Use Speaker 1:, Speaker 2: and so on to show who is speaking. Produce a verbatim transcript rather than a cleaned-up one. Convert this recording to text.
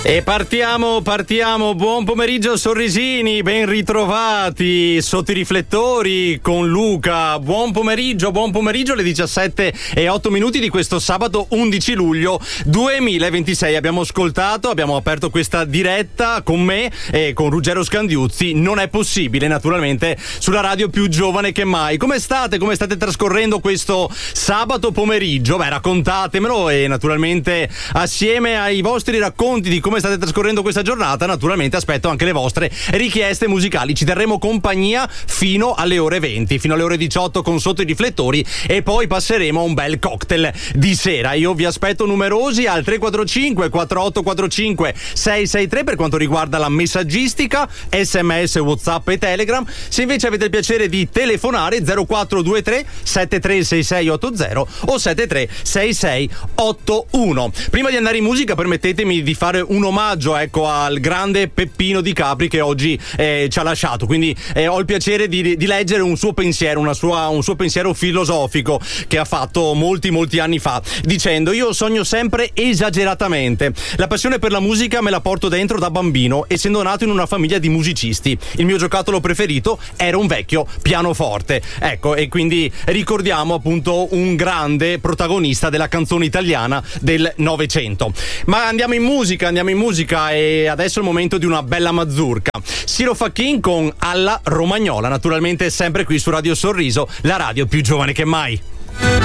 Speaker 1: E partiamo, partiamo, buon pomeriggio sorrisini, ben ritrovati sotto i riflettori con Luca, buon pomeriggio, buon pomeriggio alle diciassette e otto minuti di questo sabato undici luglio duemilaventisei. Abbiamo ascoltato, abbiamo aperto questa diretta con me e con Ruggero Scandiuzzi, non è possibile naturalmente, sulla radio più giovane che mai. Come state? Come state trascorrendo questo sabato pomeriggio? Beh, raccontatemelo e naturalmente assieme ai vostri racconti di come come state trascorrendo questa giornata, naturalmente aspetto anche le vostre richieste musicali. Ci terremo compagnia fino alle ore venti, fino alle ore diciotto con Sotto i riflettori e poi passeremo a un bel cocktail di sera. Io vi aspetto numerosi al tre quattro cinque quattro otto quattro cinque sei sei tre per quanto riguarda la messaggistica, sms, whatsapp e telegram. Se invece avete il piacere di telefonare, zero quattro due tre sette tre sei sei otto zero o sette tre sei sei otto uno. Prima di andare in musica permettetemi di fare un omaggio, ecco, al grande Peppino Di Capri che oggi eh, ci ha lasciato, quindi eh, ho il piacere di, di leggere un suo pensiero, una sua, un suo pensiero filosofico che ha fatto molti molti anni fa, dicendo: io sogno sempre esageratamente, la passione per la musica me la porto dentro da bambino, essendo nato in una famiglia di musicisti, il mio giocattolo preferito era un vecchio pianoforte, ecco, e quindi ricordiamo appunto un grande protagonista della canzone italiana del Novecento. Ma andiamo in musica, andiamo in musica e adesso è il momento di una bella mazurka. Ciro Facchin con Alla Romagnola, naturalmente sempre qui su Radio Sorriso, la radio più giovane che mai.